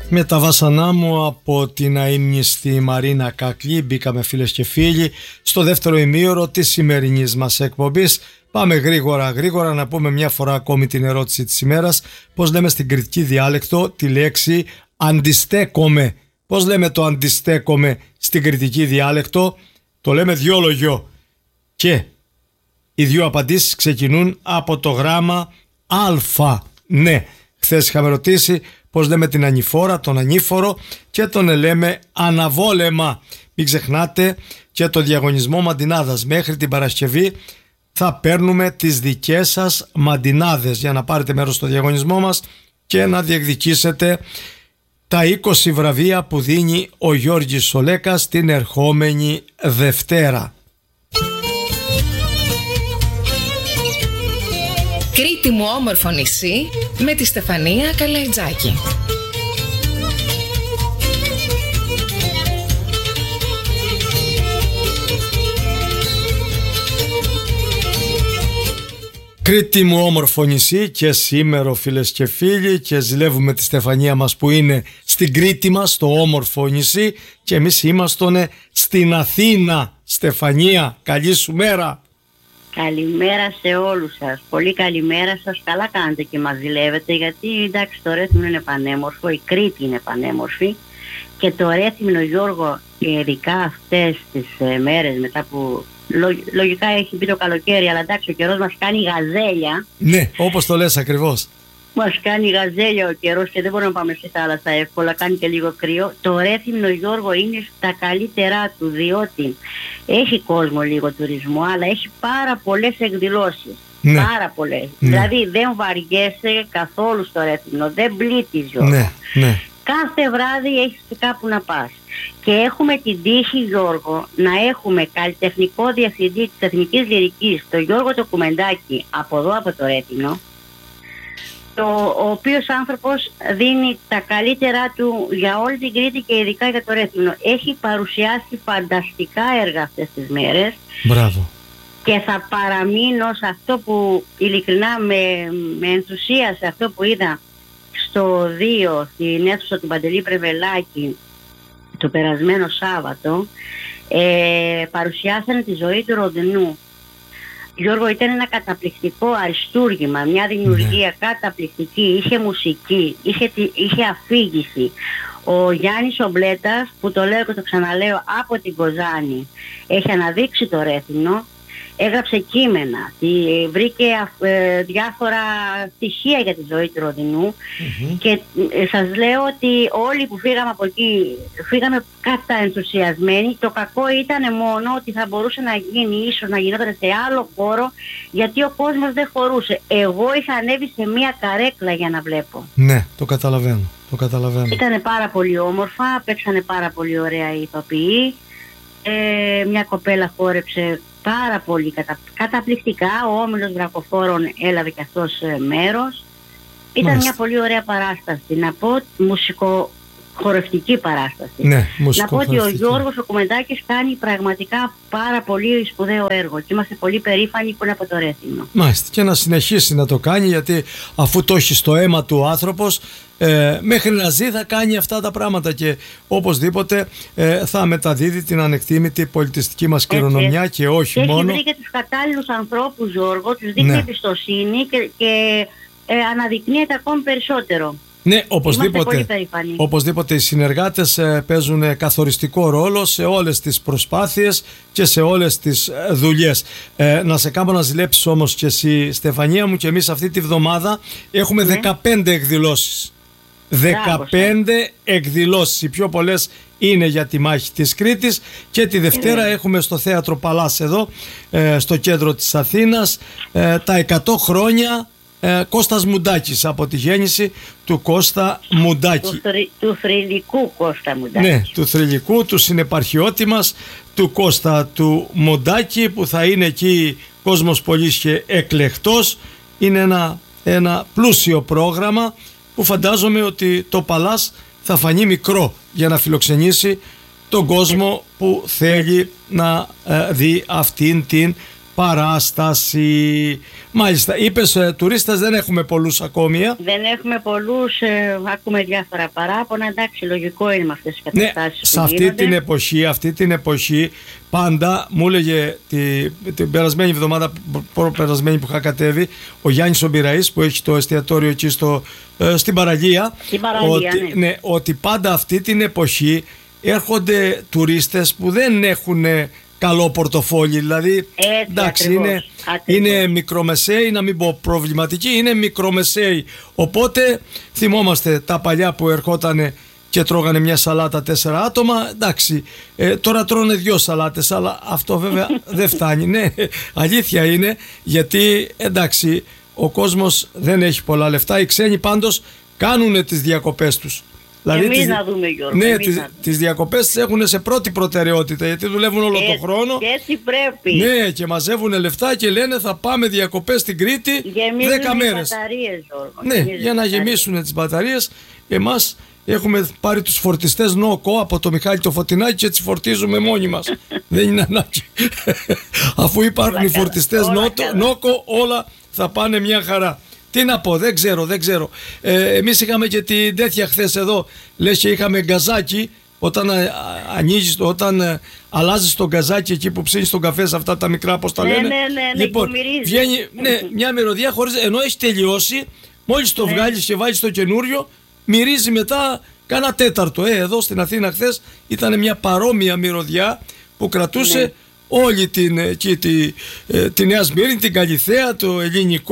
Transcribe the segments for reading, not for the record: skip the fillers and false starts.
Με τα βάσανά μου από την αείμνηστη Μαρίνα Κακλή μπήκαμε, φίλες και φίλοι, στο δεύτερο ημίωρο της σημερινής μας εκπομπής. Πάμε γρήγορα να πούμε μια φορά ακόμη την ερώτηση της ημέρας. Πώς λέμε στην κρητική διάλεκτο τη λέξη αντιστέκομαι? Πώς λέμε το αντιστέκομαι στην κρητική διάλεκτο? Το λέμε διόλογιο και οι δύο απαντήσεις ξεκινούν από το γράμμα Α. Ναι, χθες είχαμε ρωτήσει πώς λέμε την ανηφόρα, τον ανήφορο, και τον λέμε αναβόλεμα. Μην ξεχνάτε και το διαγωνισμό μαντινάδας. Μέχρι την Παρασκευή θα παίρνουμε τις δικές σας μαντινάδες για να πάρετε μέρος στο διαγωνισμό μας και να διεκδικήσετε τα 20 βραβεία που δίνει ο Γιώργης Σολέκας την ερχόμενη Δευτέρα. Κρήτη μου, όμορφο νησί, με τη Στεφανία Καλαϊτζάκη. Κρήτη μου, όμορφο νησί, και σήμερα, φίλες και φίλοι, και ζηλεύουμε τη Στεφανία μας που είναι στην Κρήτη μας, στο όμορφο νησί, και εμείς είμαστε στην Αθήνα. Στεφανία, καλή σου μέρα. Καλημέρα σε όλους σας. Πολύ καλημέρα σας. Καλά κάνετε και μας ζηλεύετε, γιατί εντάξει, το Ρέθυμνο είναι πανέμορφο, η Κρήτη είναι πανέμορφη, και το Ρέθυμνο, Γιώργο, ειδικά αυτές τις μέρες μετά που λογικά έχει μπει το καλοκαίρι, αλλά εντάξει, ο καιρός μας κάνει γαζέλια. Ναι, όπως το λες ακριβώς. Μας κάνει γαζέλια ο καιρός και δεν μπορούμε να πάμε στη θάλασσα εύκολα, κάνει και λίγο κρύο. Το Ρέθυμνο, Γιώργο, είναι στα καλύτερά του, διότι έχει κόσμο λίγο τουρισμό, αλλά έχει πάρα πολλές εκδηλώσεις. Ναι. Πάρα πολλές. Ναι. Δηλαδή δεν βαριέσαι καθόλου στο Ρέθυμνο, δεν πλήττεις, Γιώργο. Ναι, ναι. Κάθε βράδυ έχεις κάπου να πας. Και έχουμε την τύχη, Γιώργο, να έχουμε καλλιτεχνικό διευθυντή της Εθνικής Λυρικής, τον Γιώργο το Κουμεντάκη, από εδώ από το Ρέθυμνο, ο οποίος άνθρωπος δίνει τα καλύτερά του για όλη την Κρήτη και ειδικά για το Ρέθυμνο. Έχει παρουσιάσει φανταστικά έργα αυτές τις μέρες. Μπράβο. Και θα παραμείνω σε αυτό που ειλικρινά με ενθουσίασε, αυτό που είδα στο 2 στην αίθουσα του Παντελή Πρεβελάκη το περασμένο Σάββατο. Παρουσιάσανε τη ζωή του Ροδινού. Γιώργο, ήταν ένα καταπληκτικό αριστούργημα, μια δημιουργία καταπληκτική, είχε μουσική, είχε αφήγηση. Ο Γιάννης Ομπλέτας, που το λέω και το ξαναλέω, από την Κοζάνη, έχει αναδείξει το Ρέθυμνο, έγραψε κείμενα, βρήκε διάφορα στοιχεία για τη ζωή του Ροδινού, και σας λέω ότι όλοι που φύγαμε από εκεί φύγαμε καταενθουσιασμένοι. Το κακό ήταν μόνο ότι θα μπορούσε να γίνει, ίσως να γινόταν σε άλλο χώρο, γιατί ο κόσμος δεν χωρούσε. Εγώ είχα ανέβει σε μια καρέκλα για να βλέπω. Ναι, το καταλαβαίνω. Ήτανε πάρα πολύ όμορφα, παίξανε πάρα πολύ ωραία οι ηθοποιοί. Μια κοπέλα χόρεψε πάρα πολύ καταπληκτικά. Ο Όμιλος Βρακοφόρων έλαβε και αυτός μέρος. Ήταν μια πολύ ωραία παράσταση, να πω, μουσικοχορευτική παράσταση. Ναι, να πω ότι ο Γιώργος ο Κουμεντάκης κάνει πραγματικά πάρα πολύ σπουδαίο έργο και είμαστε πολύ περήφανοι που είναι από το Ρέθυμνο. Μάλιστα, και να συνεχίσει να το κάνει, γιατί αφού το έχει στο αίμα του άνθρωπος, μέχρι να ζει θα κάνει αυτά τα πράγματα και οπωσδήποτε θα μεταδίδει την ανεκτήμητη πολιτιστική μας κληρονομιά και όχι μόνο. Έχει βρει και τους κατάλληλους ανθρώπους, Γιώργο, τους δείχνει εμπιστοσύνη και αναδεικνύεται ακόμη περισσότερο. Ναι, οπωσδήποτε οι συνεργάτες παίζουν καθοριστικό ρόλο σε όλες τις προσπάθειες και σε όλες τις δουλειές. Να σε κάνω να ζηλέψεις όμως και εσύ, Στεφανία μου, και εμείς αυτή τη βδομάδα έχουμε 15 εκδηλώσεις. 15 εκδηλώσεις, οι πιο πολλές είναι για τη μάχη της Κρήτης, και τη Δευτέρα έχουμε στο Θέατρο Παλάς εδώ, στο κέντρο της Αθήνας, τα 100 χρόνια Κώστας Μουντάκης, από τη γέννηση του Κώστα Μουντάκη. Του θρυλικού Κώστα Μουντάκη. Ναι, του θρυλικού, του συνεπαρχιώτη μας, του Κώστα του Μουντάκη, που θα είναι εκεί κόσμος πολύς και εκλεκτός. Είναι ένα πλούσιο πρόγραμμα που φαντάζομαι ότι το Παλάς θα φανεί μικρό για να φιλοξενήσει τον κόσμο που θέλει να δει αυτήν την παράσταση. Μάλιστα, είπες τουρίστες δεν έχουμε πολλούς ακόμη. Δεν έχουμε πολλούς, ακούμε διάφορα παράπονα. Εντάξει, λογικό είναι με αυτές τις καταστάσεις. Ναι, σε αυτή την εποχή πάντα μου έλεγε την περασμένη εβδομάδα, προπερασμένη που είχα κατέβει, ο Γιάννης ο Μπειραής που έχει το εστιατόριο εκεί στην παραλία, ότι πάντα αυτή την εποχή έρχονται τουρίστες που δεν έχουν καλό πορτοφόλι, δηλαδή εντάξει, είναι μικρομεσαίοι, να μην πω προβληματικοί, είναι μικρομεσαίοι, οπότε θυμόμαστε τα παλιά που ερχότανε και τρώγανε μια σαλάτα 4 άτομα, εντάξει, τώρα τρώνε 2 σαλάτες, αλλά αυτό βέβαια δεν φτάνει. Ναι, αλήθεια είναι, γιατί εντάξει, ο κόσμος δεν έχει πολλά λεφτά, οι ξένοι πάντως κάνουν τις διακοπές τους. Δηλαδή εμείς να δούμε, Γιώργο. Ναι, τις διακοπές τις έχουν σε πρώτη προτεραιότητα, γιατί δουλεύουν όλο τον χρόνο. Και έτσι πρέπει. Ναι, και μαζεύουν λεφτά και λένε θα πάμε διακοπές στην Κρήτη 10 μέρες. Μπαταρίες, Γιώργο. Ναι, για να γεμίσουν τις μπαταρίες. Εμάς έχουμε πάρει τους φορτιστές Νόκο από το Μιχάλη το Φωτεινάκη και έτσι φορτίζουμε μόνοι μας. Δεν είναι ανάγκη. Αφού υπάρχουν οι φορτιστές Νόκο, όλα θα πάνε μια χαρά. Τι να πω, δεν ξέρω. Εμείς είχαμε και την τέτοια χθες εδώ, λες και είχαμε γκαζάκι, όταν αλλάζεις το γκαζάκι εκεί που ψήνεις τον καφέ σε αυτά τα μικρά, πώς τα λένε. Ναι, λοιπόν, βγαίνει μια μυρωδιά χωρίς, ενώ έχει τελειώσει, μόλις το βγάλεις και βάλεις το καινούριο, μυρίζει μετά κάνα τέταρτο. Εδώ στην Αθήνα χθες ήταν μια παρόμοια μυρωδιά που κρατούσε όλη τη Νέα Σμύρνη, την Καλιθέα, το ελληνικό,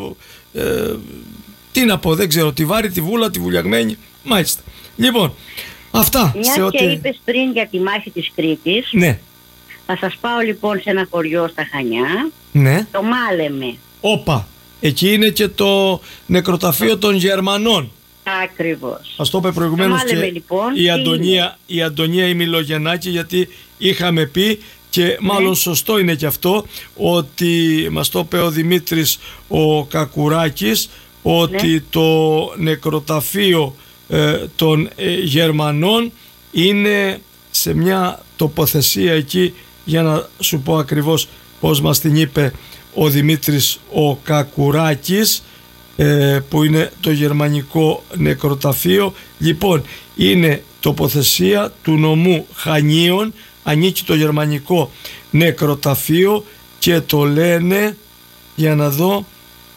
τι να πω, δεν ξέρω, τη Βάρη, τη Βούλα, τη Βουλιαγμένη. Μάλιστα. Λοιπόν, αυτά. Μια και είπες πριν για τη μάχη της Κρήτης. Ναι. Θα σας πάω λοιπόν σε ένα χωριό στα Χανιά. Ναι. Το Μάλεμε. Όπα. Εκεί είναι και το νεκροταφείο των Γερμανών. Ακριβώς. Ας το είπε προηγουμένως και λοιπόν, η Αντωνία η Μιλογεννάκη, γιατί είχαμε πει και μάλλον σωστό είναι και αυτό, ότι μας το είπε ο Δημήτρης ο Κακουράκης, ότι το νεκροταφείο των Γερμανών είναι σε μια τοποθεσία εκεί, για να σου πω ακριβώς πώς μας την είπε ο Δημήτρης ο Κακουράκης, που είναι το γερμανικό νεκροταφείο. Λοιπόν, είναι τοποθεσία του νομού Χανίων, ανήκει το γερμανικό νεκροταφείο και το λένε, για να δω,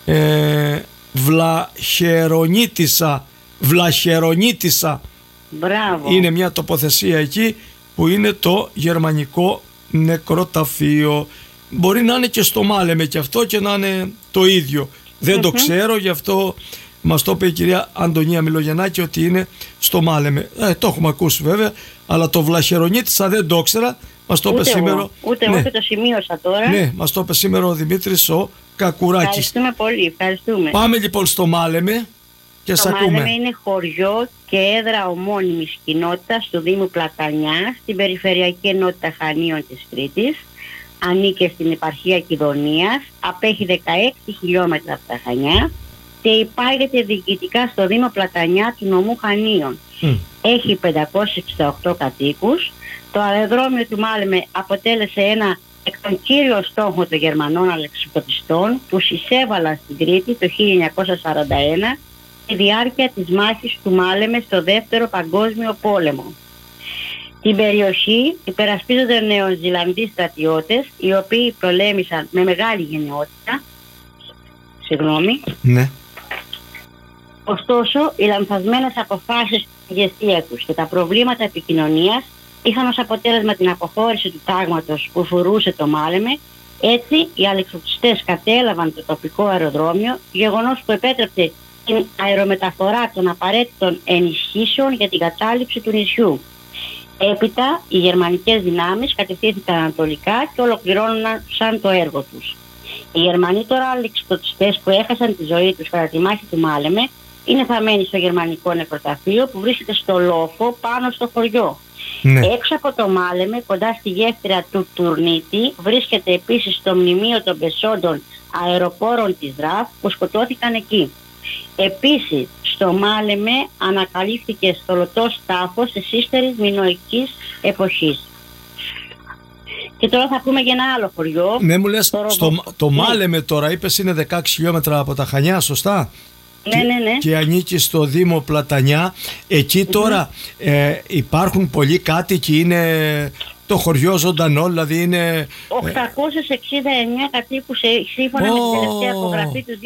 Βλαχερονίτισσα. Μπράβο. Είναι μια τοποθεσία εκεί που είναι το γερμανικό νεκροταφείο. Μπορεί να είναι και στο Μάλεμε και αυτό και να είναι το ίδιο. Δεν το ξέρω, γι' αυτό μας το είπε η κυρία Αντωνία Μιλογεννάκη ότι είναι στο Μάλεμε. Το έχουμε ακούσει βέβαια, αλλά το Βλαχερονίτισσα δεν το ήξερα. Μας το είπε σήμερα. Ούτε εγώ το σημείωσα τώρα. Ναι, μας το είπε σήμερα ο Δημήτρης ο Κακουράκης. Ευχαριστούμε πολύ, ευχαριστούμε. Πάμε λοιπόν στο Μάλεμε και σ' ακούμε. Το Μάλεμε είναι χωριό και έδρα ομώνυμης κοινότητας του Δήμου Πλατανιά, στην Περιφερειακή Ενότητα Χανίων της Κρήτης. Ανήκε στην επαρχία Κιδωνίας, απέχει 16 χιλιόμετρα από τα Χανιά και υπάγεται διοικητικά στο Δήμο Πλατανιά του νομού Χανίων. Έχει 568 κατοίκους. Το αεροδρόμιο του Μάλεμε αποτέλεσε ένα εκ των κύριων στόχων των Γερμανών αλεξιπτωτιστών που εισέβαλαν στην Κρήτη το 1941 στη διάρκεια της μάχης του Μάλεμε στο Δεύτερο Παγκόσμιο Πόλεμο. Την περιοχή υπερασπίζονται νεοζηλανδοί στρατιώτες, οι οποίοι πολέμησαν με μεγάλη γενναιότητα. Ναι. Ωστόσο, οι λανθασμένες αποφάσεις της ηγεσίας τους και τα προβλήματα επικοινωνίας είχαν ως αποτέλεσμα την αποχώρηση του τάγματος που φορούσε το Μάλεμε. Έτσι, οι αλεξιπτωτιστές κατέλαβαν το τοπικό αεροδρόμιο, γεγονός που επέτρεψε την αερομεταφορά των απαραίτητων ενισχύσεων για την κατάληψη του νησιού. Έπειτα, οι γερμανικές δυνάμεις κατευθύνθηκαν ανατολικά και ολοκληρώναν το έργο τους. Οι Γερμανοί τώρα αλεξιπτωτιστές που έχασαν τη ζωή τους κατά τη μάχη του Μάλεμε είναι θαμμένοι στο γερμανικό νεκροταφείο που βρίσκεται στο λόφο πάνω στο χωριό. Ναι. Έξω από το Μάλεμε, κοντά στη γέφυρα του Τουρνίτη, βρίσκεται επίσης το μνημείο των πεσόντων αεροπόρων της ΡΑΦ που σκοτώθηκαν εκεί. Επίσης, στο Μάλεμε ανακαλύφθηκε στολωτός τάφος της ύστερης μινωικής εποχής. Και τώρα θα πούμε για ένα άλλο χωριό. Ναι, μου λες, το Μάλεμε τώρα είπες είναι 16 χιλιόμετρα από τα Χανιά, σωστά? Ναι. Και ανήκει στο Δήμο Πλατανιά. Εκεί τώρα υπάρχουν πολλοί κάτοικοι, είναι το χωριό ζωντανό, δηλαδή είναι... 869 κατοίκους σύμφωνα με την τελευταία απογραφή του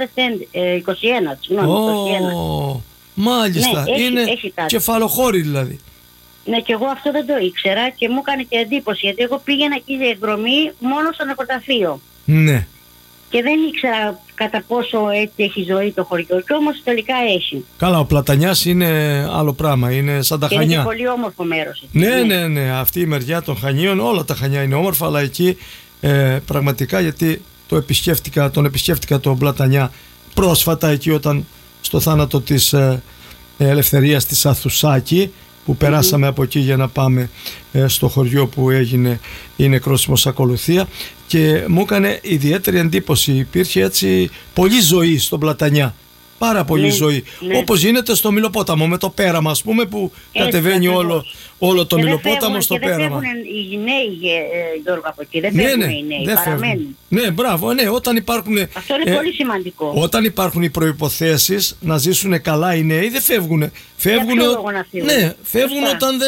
2021. Μάλιστα, Ναι, είναι έχει κεφαλοχώρη δηλαδή. Ναι, και εγώ αυτό δεν το ήξερα και μου έκανε και εντύπωση, γιατί εγώ πήγαινα εκεί για εκδρομή μόνο στο νεκροταφείο. Ναι. Και δεν ήξερα κατά πόσο έτσι έχει ζωή το χωριό, και όμως τελικά έχει. Καλά, ο Πλατανιάς είναι άλλο πράγμα, είναι σαν τα και Χανιά. Είναι και πολύ όμορφο μέρος. Ναι, αυτή η μεριά των Χανίων, όλα τα Χανιά είναι όμορφα, αλλά εκεί πραγματικά, γιατί τον επισκέφτηκα τον Πλατανιά πρόσφατα, εκεί όταν στο θάνατο της Ελευθερίας της Αθουσάκη, που περάσαμε από εκεί για να πάμε στο χωριό που έγινε η νεκρόσιμος ακολουθία, και μου έκανε ιδιαίτερη εντύπωση. Υπήρχε έτσι πολλή ζωή στον Πλατανιά, πάρα πολύ ζωή, όπως γίνεται στο Μηλοπόταμο με το πέραμα, ας πούμε, που κατεβαίνει όλο το Μηλοπόταμο στο πέραμα. Δεν φεύγουν οι νέοι, Γιώργο, από εκεί, δεν φεύγουν οι νέοι, παραμένουν. Ναι, μπράβο, ναι, όταν υπάρχουν... Αυτό είναι πολύ σημαντικό. Όταν υπάρχουν οι προϋποθέσεις να ζήσουν καλά οι νέοι, δεν φεύγουν. Φεύγουν όταν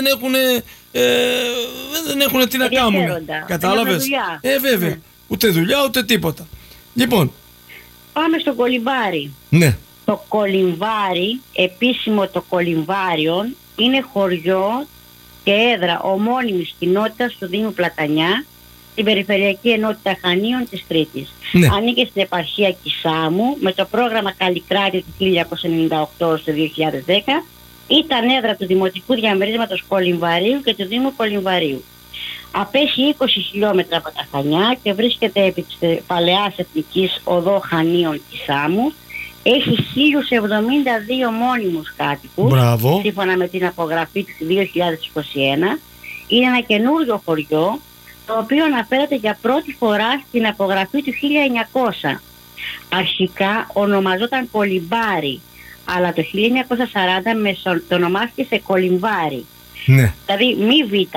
δεν έχουν τι να κάνουν. Κατάλαβες? Βέβαια. Ούτε δουλειά ούτε τίποτα. Λοιπόν, πάμε στο Κολυμβάρι. Ναι. Το Κολυμβάρι, επίσημο το Κολυμβάριον, είναι χωριό και έδρα ομώνυμης κοινότητας του Δήμου Πλατανιά, στην Περιφερειακή Ενότητα Χανίων της Κρήτης. Ναι. Ανήκε στην επαρχία Κισάμου με το πρόγραμμα Καλλικράτη του 1998 στο 2010. Ήταν έδρα του Δημοτικού Διαμερίσματος Κολυμβαρίου και του Δήμου Κολυμβαρίου. Απέχει 20 χιλιόμετρα από τα Χανιά και βρίσκεται επί της παλαιάς εθνικής οδό Χανίων Κισάμου. Έχει 1072 μόνιμους κάτοικους. Μπράβο. Σύμφωνα με την απογραφή του 2021. Είναι ένα καινούριο χωριό, το οποίο αναφέρεται για πρώτη φορά στην απογραφή του 1900. Αρχικά ονομαζόταν Κολυμπάρι, αλλά το 1940 το ονομάστηκε σε Κολυμβάρι. Ναι. Δηλαδή μη β.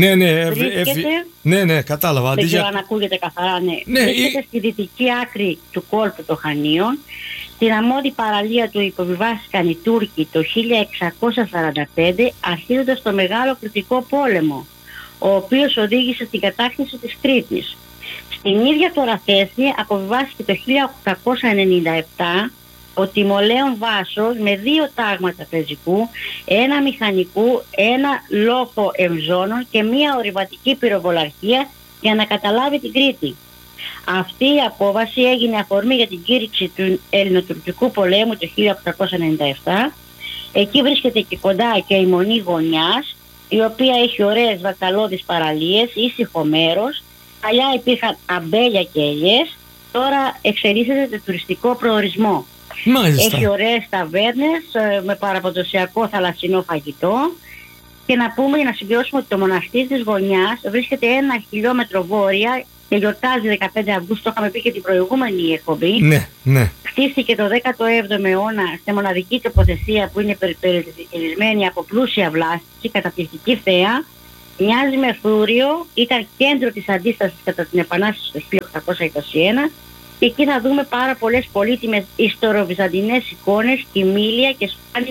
Ναι, κατάλαβα. Δεν ξέρω αν ακούγεται καθαρά, ναι. Βρίσκεται στη δυτική άκρη του κόλπου των Χανίων, στην αμμώδη παραλία του υποβιβάστηκαν οι Τούρκοι το 1645, αρχίζοντας το Μεγάλο Κρητικό Πόλεμο, ο οποίος οδήγησε στην κατάκτηση της Κρήτης. Στην ίδια τώρα θέση αποβιβάστηκε το 1897 ο Τιμολέων Βάσος με 2 τάγματα πεζικού, ένα μηχανικού, ένα λόφο εμζώνων και μία ορειβατική πυροβολαρχία για να καταλάβει την Κρήτη. Αυτή η απόβαση έγινε αφορμή για την κήρυξη του Ελληνοτουρκικού πολέμου το 1897. Εκεί βρίσκεται και κοντά και η Μονή Γωνιάς, η οποία έχει ωραίες βαταλώδεις παραλίες, ήσυχο μέρος. Παλιά υπήρχαν αμπέλια και ελιές, τώρα εξελίσσεται το τουριστικό προορισμό. Μάλιστα. Έχει ωραίες ταβέρνες με παραποντοσιακό θαλασσινό φαγητό. Και να πούμε, για να συμπληρώσουμε, ότι το μοναστήρι της Γωνιάς βρίσκεται 1 χιλιόμετρο βόρεια και γιορτάζει 15 Αυγούστου, το είχαμε πει και την προηγούμενη εκπομπή. Ναι. Χτίστηκε το 17ο αιώνα σε μοναδική τοποθεσία που είναι περιτυλισμένη από πλούσια βλάστηση, καταπληκτική θέα. Μοιάζει με φρούριο, ήταν κέντρο της αντίστασης κατά την Επανάσταση το 1821 και εκεί θα δούμε πάρα πολλές πολύτιμες ιστοροβυζαντινές εικόνες, κοιμήλια και σπάνια